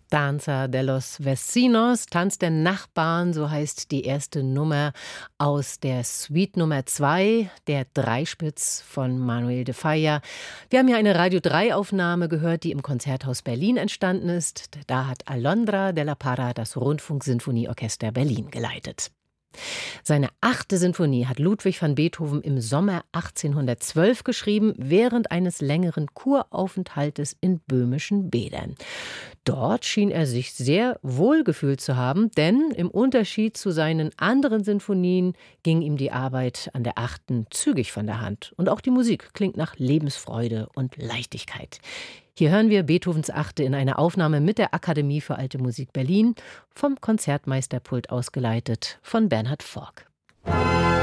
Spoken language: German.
Danza de los Vecinos, Tanz der Nachbarn, so heißt die erste Nummer aus der Suite Nummer 2, der Dreispitz von Manuel de Falla. Wir haben hier eine Radio 3 Aufnahme gehört, die im Konzerthaus Berlin entstanden ist. Da hat Alondra de la Parra das Rundfunksinfonieorchester Berlin geleitet. Seine 8. Sinfonie hat Ludwig van Beethoven im Sommer 1812 geschrieben, während eines längeren Kuraufenthaltes in böhmischen Bädern. Dort schien er sich sehr wohl gefühlt zu haben, denn im Unterschied zu seinen anderen Sinfonien ging ihm die Arbeit an der 8. zügig von der Hand. Und auch die Musik klingt nach Lebensfreude und Leichtigkeit. Hier hören wir Beethovens 8. in einer Aufnahme mit der Akademie für Alte Musik Berlin, vom Konzertmeisterpult ausgeleitet von Bernhard Forck.